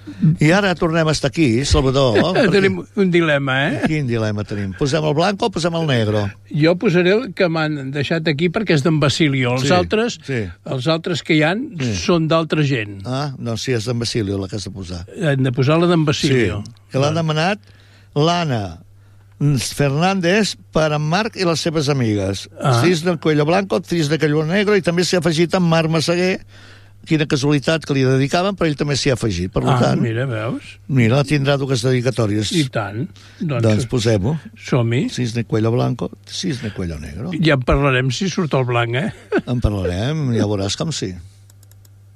I ara tornem a estar aquí, Salvador. Tenim un dilema, Quin dilema tenim? Posem el blanc o posem el negre? Jo posaré el que m'han deixat aquí perquè és d'en Basilio. Els altres que hi ha són d'altra gent. Doncs sí, és d'en Basilio la que has de posar. Hem de posar la d'en Basilio. Sí, que l'han demanat l'Anna Fernández per en Marc i les seves amigues. Cisne Cuello Blanco, Cisne Cuello Negro, i també s'hi ha afegit en Marc Massaguer. Quina casualitat que li dedicaven, però ell també s'hi ha afegit. Per tant, mira, veus? Mira, tindrà dues dedicatòries. I tant. Doncs posem-ho. Som-hi. Cisne Cuello Blanco, Cisne Cuello Negro. Ja en parlarem si surt el blanc, En parlarem, ja veuràs com sí.